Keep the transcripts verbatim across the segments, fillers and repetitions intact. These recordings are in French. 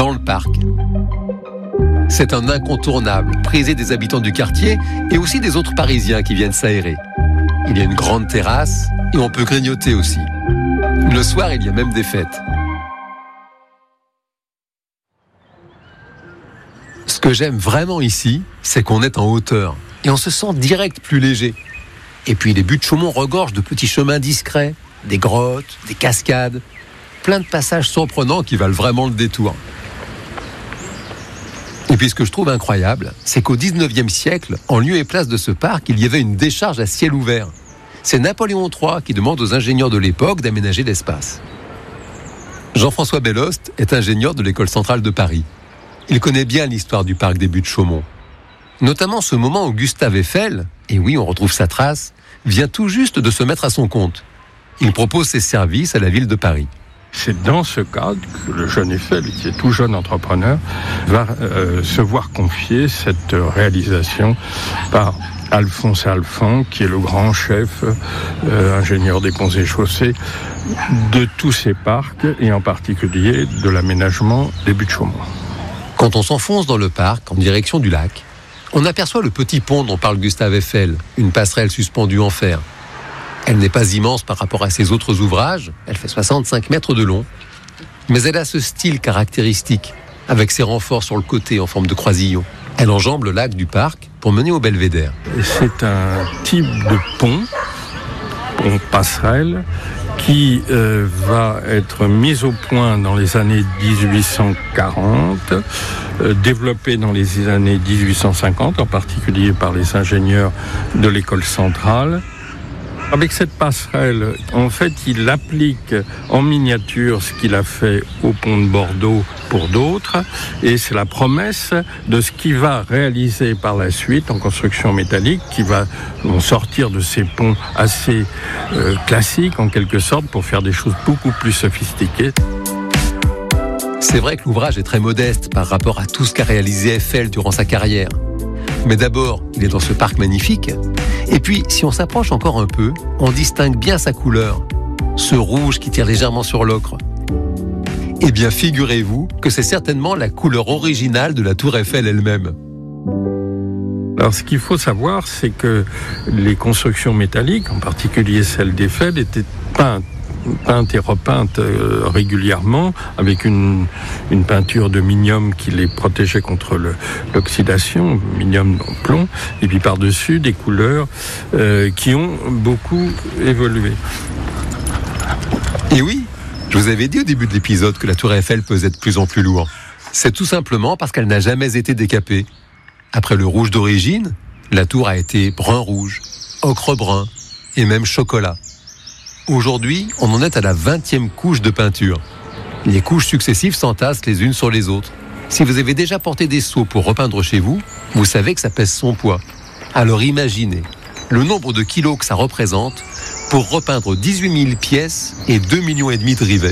dans le parc. C'est un incontournable, prisé des habitants du quartier et aussi des autres Parisiens qui viennent s'aérer. Il y a une grande terrasse et on peut grignoter aussi. Le soir, il y a même des fêtes. Ce que j'aime vraiment ici, c'est qu'on est en hauteur et on se sent direct plus léger. Et puis les buttes de Chaumont regorgent de petits chemins discrets, des grottes, des cascades, plein de passages surprenants qui valent vraiment le détour. Et puis ce que je trouve incroyable, c'est qu'au dix-neuvième siècle, en lieu et place de ce parc, il y avait une décharge à ciel ouvert. C'est Napoléon trois qui demande aux ingénieurs de l'époque d'aménager l'espace. Jean-François Bellost est ingénieur de l'École centrale de Paris. Il connaît bien l'histoire du parc des buttes de Chaumont. Notamment ce moment où Gustave Eiffel, et oui, on retrouve sa trace, vient tout juste de se mettre à son compte. Il propose ses services à la ville de Paris. C'est dans ce cadre que le jeune Eiffel, qui est tout jeune entrepreneur, va euh, se voir confier cette réalisation par Alphonse Alphand, qui est le grand chef, euh, ingénieur des ponts et chaussées, de tous ces parcs, et en particulier de l'aménagement des buttes de Chaumont. Quand on s'enfonce dans le parc, en direction du lac, on aperçoit le petit pont dont parle Gustave Eiffel, une passerelle suspendue en fer. Elle n'est pas immense par rapport à ses autres ouvrages, elle fait soixante-cinq mètres de long, mais elle a ce style caractéristique, avec ses renforts sur le côté en forme de croisillon. Elle enjambe le lac du parc pour mener au belvédère. C'est un type de pont, pont passerelle, qui euh, va être mis au point dans les années dix-huit cent quarante, euh, développé dans les années dix-huit cent cinquante, en particulier par les ingénieurs de l'école centrale. Avec cette passerelle, en fait, il applique en miniature ce qu'il a fait au pont de Bordeaux pour d'autres, et c'est la promesse de ce qu'il va réaliser par la suite en construction métallique, qui va sortir de ces ponts assez euh, classiques, en quelque sorte, pour faire des choses beaucoup plus sophistiquées. C'est vrai que l'ouvrage est très modeste par rapport à tout ce qu'a réalisé Eiffel durant sa carrière. Mais d'abord, il est dans ce parc magnifique. Et puis, si on s'approche encore un peu, on distingue bien sa couleur. Ce rouge qui tire légèrement sur l'ocre. Eh bien, figurez-vous que c'est certainement la couleur originale de la tour Eiffel elle-même. Alors, ce qu'il faut savoir, c'est que les constructions métalliques, en particulier celles d'Eiffel, étaient peintes. peintes et repeintes euh, régulièrement avec une, une peinture de minium qui les protégeait contre le, l'oxydation, minium en plomb, et puis par-dessus des couleurs euh, qui ont beaucoup évolué. Et oui, je vous avais dit au début de l'épisode que la tour Eiffel pesait de plus en plus lourd. C'est tout simplement parce qu'elle n'a jamais été décapée. Après le rouge d'origine, la tour a été brun-rouge, ocre-brun et même chocolat. Aujourd'hui, on en est à la vingtième couche de peinture. Les couches successives s'entassent les unes sur les autres. Si vous avez déjà porté des seaux pour repeindre chez vous, vous savez que ça pèse son poids. Alors imaginez le nombre de kilos que ça représente pour repeindre dix-huit mille pièces et deux millions et demi de rivets.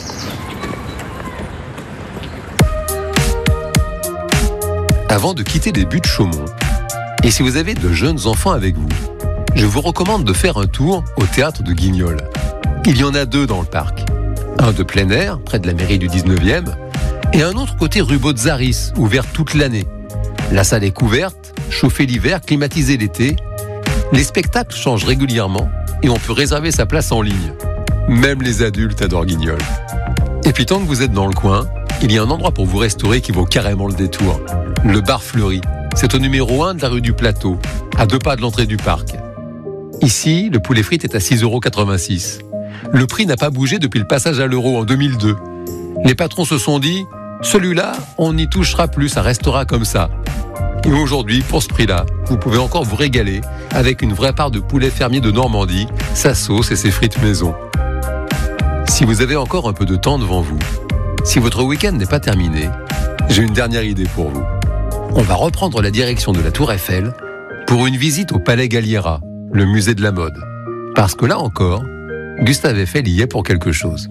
Avant de quitter les buttes de Chaumont, et si vous avez de jeunes enfants avec vous, je vous recommande de faire un tour au théâtre de Guignol. Il y en a deux dans le parc. Un de plein air, près de la mairie du dix-neuvième, et un autre côté rue Botzaris, ouvert toute l'année. La salle est couverte, chauffée l'hiver, climatisée l'été. Les spectacles changent régulièrement et on peut réserver sa place en ligne. Même les adultes adorent Guignol. Et puis tant que vous êtes dans le coin, il y a un endroit pour vous restaurer qui vaut carrément le détour. Le Bar Fleuri. C'est au numéro un de la rue du Plateau, à deux pas de l'entrée du parc. Ici, le poulet frites est à six euros quatre-vingt-six. Le prix n'a pas bougé depuis le passage à l'euro en deux mille deux. Les patrons se sont dit, celui-là, on n'y touchera plus, ça restera comme ça. Et aujourd'hui, pour ce prix-là, vous pouvez encore vous régaler avec une vraie part de poulet fermier de Normandie, sa sauce et ses frites maison. Si vous avez encore un peu de temps devant vous, si votre week-end n'est pas terminé, j'ai une dernière idée pour vous. On va reprendre la direction de la Tour Eiffel pour une visite au Palais Galliera, le musée de la mode. Parce que là encore, Gustave Eiffel y est pour quelque chose.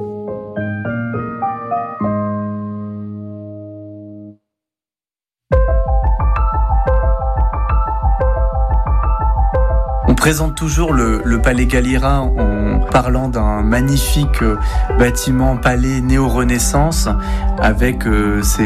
On présente toujours le, le Palais Galliera en parlant d'un magnifique bâtiment palais néo-renaissance avec euh, ses